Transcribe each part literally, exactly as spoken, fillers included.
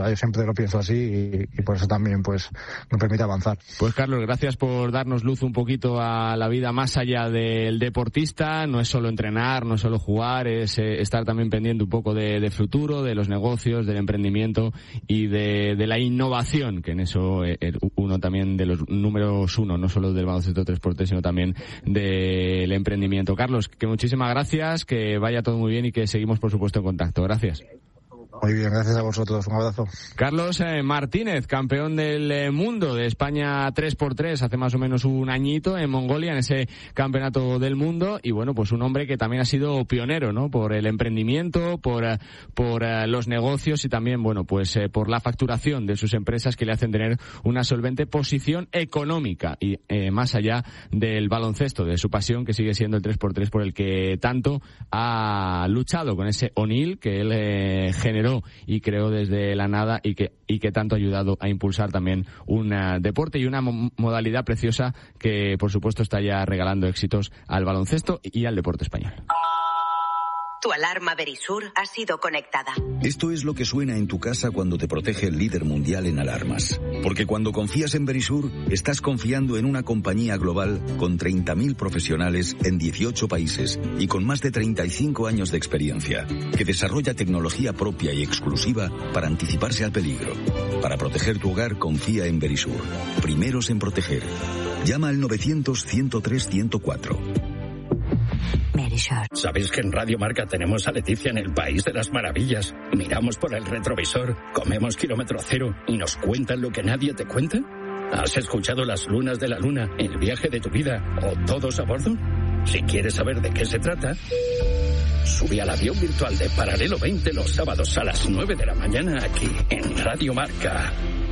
sea, yo siempre lo pienso así y, y por eso también pues me permite avanzar. Pues Carlos, gracias por darnos luz un poquito a la vida más allá del deportista. No es solo entrenar, no es solo jugar, es eh, estar también pendiente un poco de, de futuro, de los negocios, del emprendimiento y de, de la innovación, que en eso eh, uno también de los números uno, no solo del baloncesto tres por tres, sino también del emprendimiento. Carlos, que muchísimas gracias, que vaya todo muy bien y que seguimos, por supuesto, en contacto. Gracias. Muy bien, gracias a vosotros. Un abrazo. Carlos eh, Martínez, campeón del eh, mundo de España tres por tres hace más o menos un añito en Mongolia, en ese campeonato del mundo. Y bueno, pues un hombre que también ha sido pionero, ¿no? Por el emprendimiento, por, eh, por eh, los negocios y también, bueno, pues eh, por la facturación de sus empresas que le hacen tener una solvente posición económica y eh, más allá del baloncesto, de su pasión que sigue siendo el tres por tres por el que tanto ha luchado con ese O'Neill que él eh, generó y creó desde la nada y que y que tanto ha ayudado a impulsar también un uh, deporte y una mo- modalidad preciosa que por supuesto está ya regalando éxitos al baloncesto y al deporte español. Tu alarma Verisur ha sido conectada. Esto es lo que suena en tu casa cuando te protege el líder mundial en alarmas. Porque cuando confías en Verisur, estás confiando en una compañía global con treinta mil profesionales en dieciocho países y con más de treinta y cinco años de experiencia, que desarrolla tecnología propia y exclusiva para anticiparse al peligro. Para proteger tu hogar, confía en Verisur. Primeros en proteger. Llama al novecientos, ciento tres, ciento cuatro. ¿Sabéis que en Radio Marca tenemos a Leticia en el País de las Maravillas? Miramos por el retrovisor, comemos kilómetro cero y nos cuentan lo que nadie te cuenta. ¿Has escuchado Las Lunas de la Luna, El Viaje de tu Vida o Todos a Bordo? Si quieres saber de qué se trata, sube al avión virtual de Paralelo veinte los sábados a las nueve de la mañana aquí en Radio Marca.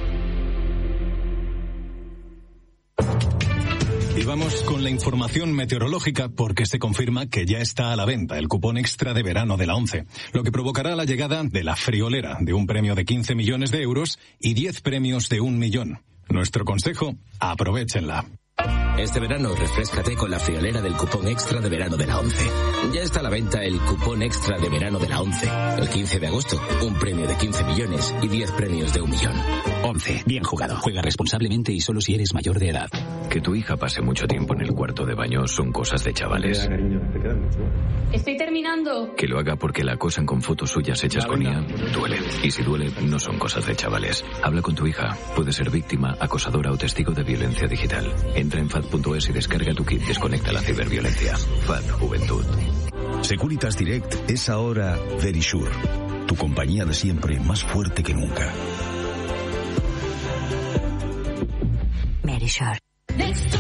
Y vamos con la información meteorológica porque se confirma que ya está a la venta el cupón extra de verano de la ONCE, lo que provocará la llegada de la friolera de un premio de quince millones de euros y diez premios de un millón. Nuestro consejo, aprovéchenla. Este verano refréscate con la friolera del cupón extra de verano de la ONCE. Ya está a la venta el cupón extra de verano de la ONCE. El quince de agosto, un premio de quince millones y diez premios de un millón. ONCE, bien jugado. Juega responsablemente y solo si eres mayor de edad. Que tu hija pase mucho tiempo en el cuarto de baño son cosas de chavales. Estoy terminando. Que lo haga porque la acosan con fotos suyas hechas con I A duele. Y si duele, no son cosas de chavales. Habla con tu hija. Puede ser víctima, acosadora o testigo de violencia digital. Entra en fad punto es y descarga tu kit Desconecta la ciberviolencia. F A D Juventud. Securitas Direct es ahora Verisur, tu compañía de siempre más fuerte que nunca. Verisur.